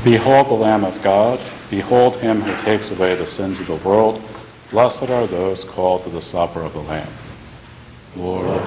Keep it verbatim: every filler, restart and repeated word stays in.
Behold the Lamb of God. Behold him who takes away the sins of the world. Blessed are those called to the supper of the Lamb. Lord,